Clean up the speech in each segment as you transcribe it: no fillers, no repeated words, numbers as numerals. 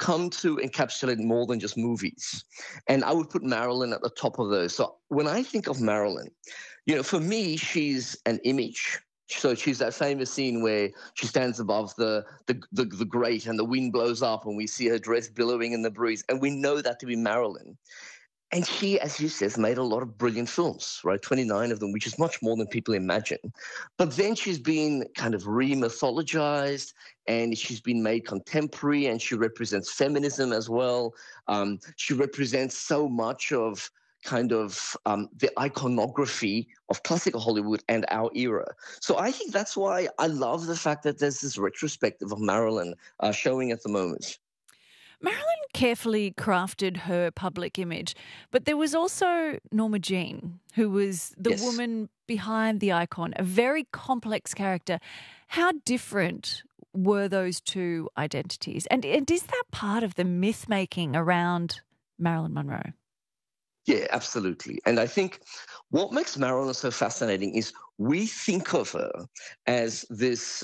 come to encapsulate more than just movies. And I would put Marilyn at the top of those. So when I think of Marilyn, for me, she's an image. So she's that famous scene where she stands above the grate and the wind blows up and we see her dress billowing in the breeze. And we know that to be Marilyn. And she, as you said, made a lot of brilliant films, right? 29 of them, which is much more than people imagine. But then she's been kind of re-mythologized and she's been made contemporary, and she represents feminism as well. She represents so much of kind of the iconography of classical Hollywood and our era. So I think that's why I love the fact that there's this retrospective of Marilyn showing at the moment. Marilyn carefully crafted her public image, but there was also Norma Jean, who was the Yes. woman behind the icon, a very complex character. How different were those two identities? And is that part of the myth-making around Marilyn Monroe? Yeah, absolutely. And I think what makes Marilyn so fascinating is we think of her as this,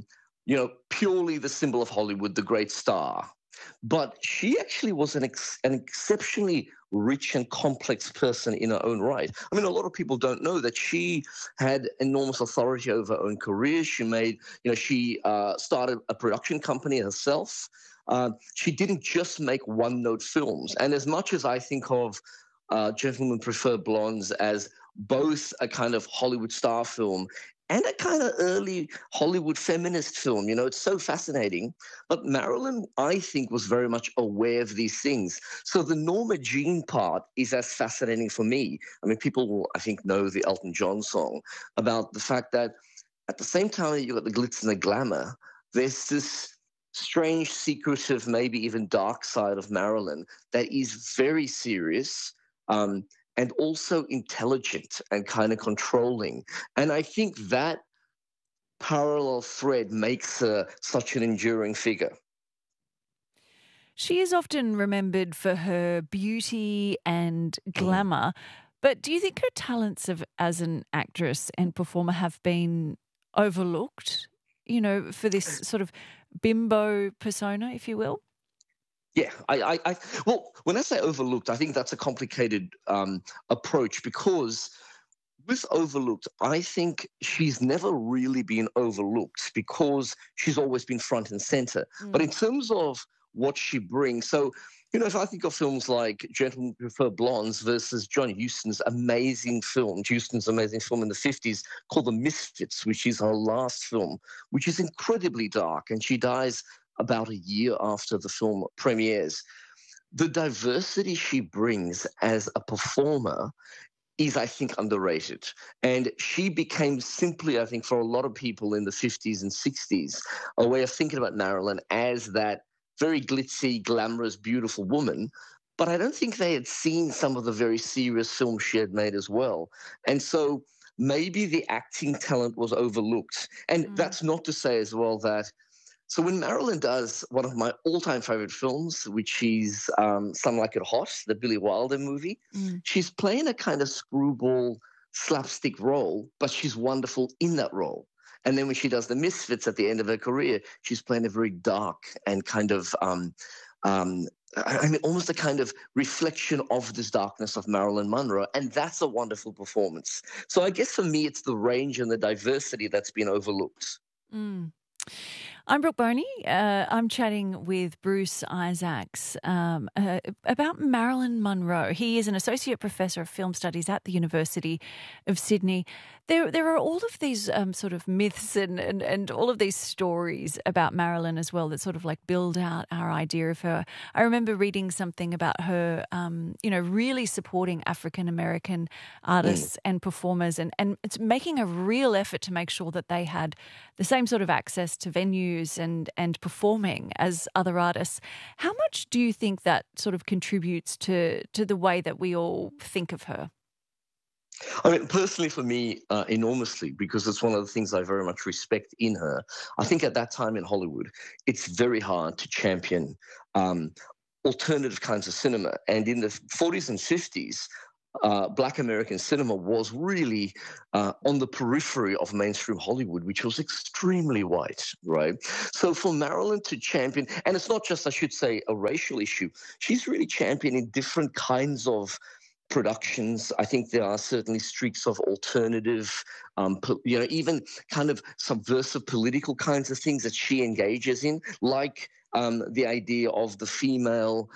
purely the symbol of Hollywood, the great star. But she actually was an exceptionally rich and complex person in her own right. I mean, a lot of people don't know that she had enormous authority over her own career. She started a production company herself. She didn't just make one-note films. And as much as I think of Gentlemen Prefer Blondes as both a kind of Hollywood star film and a kind of early Hollywood feminist film. It's so fascinating. But Marilyn, I think, was very much aware of these things. So the Norma Jean part is as fascinating for me. I mean, people will, I think, know the Elton John song about the fact that at the same time that you've got the glitz and the glamour, there's this strange, secretive, maybe even dark side of Marilyn that is very serious, and also intelligent and kind of controlling. And I think that parallel thread makes her such an enduring figure. She is often remembered for her beauty and glamour, but do you think her talents as an actress and performer have been overlooked, for this sort of bimbo persona, if you will? Yeah, well, when I say overlooked, I think that's a complicated approach, because with overlooked, I think she's never really been overlooked because she's always been front and center. But in terms of what she brings, so, if I think of films like Gentlemen Prefer Blondes versus John Huston's amazing film in the 50s called The Misfits, which is her last film, which is incredibly dark, and she dies about a year after the film premieres. The diversity she brings as a performer is, I think, underrated. And she became simply, I think, for a lot of people in the 50s and 60s, a way of thinking about Marilyn as that very glitzy, glamorous, beautiful woman. But I don't think they had seen some of the very serious films she had made as well. And so maybe the acting talent was overlooked. And that's not to say as well that, so when Marilyn does one of my all-time favorite films, which is Some Like It Hot, the Billy Wilder movie, she's playing a kind of screwball slapstick role, but she's wonderful in that role. And then when she does The Misfits at the end of her career, she's playing a very dark and kind of, almost a kind of reflection of this darkness of Marilyn Monroe. And that's a wonderful performance. So I guess for me, it's the range and the diversity that's been overlooked. I'm Brooke Boney. I'm chatting with Bruce Isaacs about Marilyn Monroe. He is an associate professor of film studies at the University of Sydney. There are all of these sort of myths and all of these stories about Marilyn as well that sort of like build out our idea of her. I remember reading something about her, really supporting African-American artists and performers and it's making a real effort to make sure that they had the same sort of access to venues and performing as other artists. How much do you think that sort of contributes to the way that we all think of her? I mean, personally for me, enormously, because it's one of the things I very much respect in her. I think at that time in Hollywood, it's very hard to champion alternative kinds of cinema. And in the 40s and 50s, Black American cinema was really on the periphery of mainstream Hollywood, which was extremely white, right? So for Marilyn to champion, and it's not just, I should say, a racial issue, she's really championing different kinds of productions. I think there are certainly streaks of alternative, even kind of subversive political kinds of things that she engages in, like the idea of the female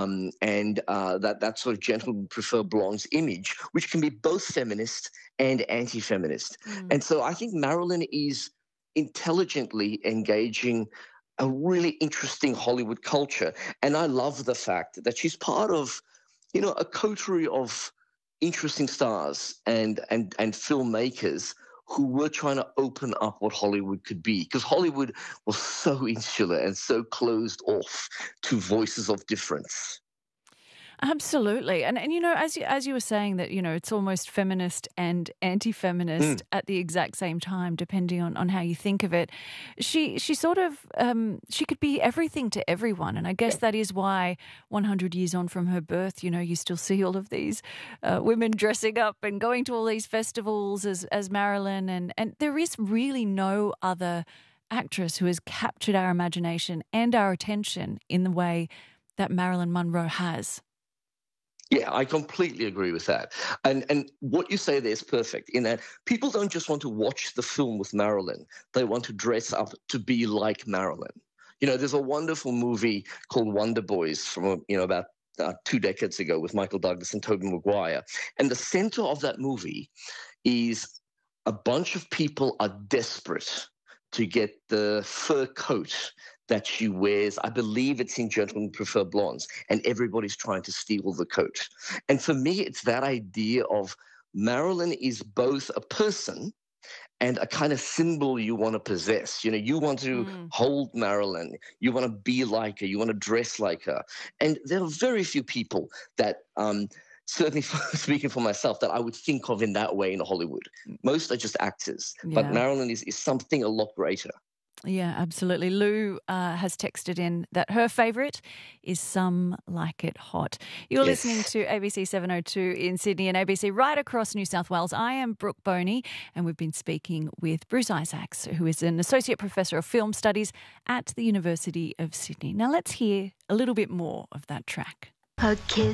and that sort of gentlemen prefer blondes image, which can be both feminist and anti-feminist. And so I think Marilyn is intelligently engaging a really interesting Hollywood culture. And I love the fact that she's part of, a coterie of interesting stars and filmmakers who were trying to open up what Hollywood could be, because Hollywood was so insular and so closed off to voices of difference. Absolutely. And as you were saying that, it's almost feminist and anti-feminist at the exact same time, depending on how you think of it. She sort of, she could be everything to everyone. And I guess that is why 100 years on from her birth, you still see all of these women dressing up and going to all these festivals as Marilyn. And there is really no other actress who has captured our imagination and our attention in the way that Marilyn Monroe has. Yeah, I completely agree with that. And what you say there is perfect, in that people don't just want to watch the film with Marilyn. They want to dress up to be like Marilyn. There's a wonderful movie called Wonder Boys from, about 2 decades ago with Michael Douglas and Tobey Maguire. And the center of that movie is a bunch of people are desperate to get the fur coat that she wears. I believe it's in Gentlemen Prefer Blondes, and everybody's trying to steal the coat. And for me, it's that idea of Marilyn is both a person and a kind of symbol you want to possess. You want to hold Marilyn, you want to be like her, you want to dress like her. And there are very few people that, certainly speaking for myself, that I would think of in that way in Hollywood. Most are just actors, but Marilyn is something a lot greater. Yeah, absolutely. Lou has texted in that her favourite is Some Like It Hot. You're listening to ABC 702 in Sydney and ABC right across New South Wales. I am Brooke Boney, and we've been speaking with Bruce Isaacs, who is an Associate Professor of Film Studies at the University of Sydney. Now let's hear a little bit more of that track. A kiss